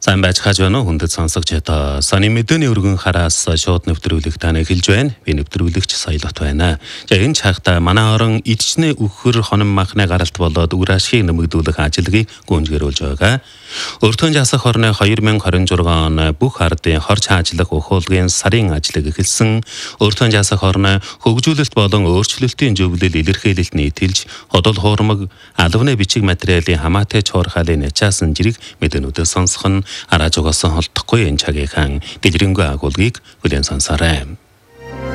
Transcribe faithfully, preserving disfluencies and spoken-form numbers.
Сайн байцгааж байна уу хүндэт сонсогч та сони мэдээний өргөн хараас шууд нэвтрүүлэг тань эхэлж байна. Би нэвтрүүлэгч Соёлот байна. За энэ цагта манай орон идчнээ үхэр хонон махны гаралт болоод үр ашгийг нэмэгдүүлэх ажиллагийг гүйцэтгүүлж байгаа. Өртгөн жасах орны хоёр мянга хорин зураг он бүх ардын хорч хаажлах ухуулгын сарын ажлыг эхэлсэн. Өртгөн жасах орны хөгжүүлэлт болон өөрчлөлтийн зөвлөл илэрхийлэлт нийтэлж ходол хуурмаг албаны бичиг материалын хамаатай чуурхайлын ячаасан жирийг мэдээнүүдээс сонсох нь араа жугасан холдохгүй энэ цагийнхан дэлгэрэнгүй агуулгыг хүлээн сонсоорой.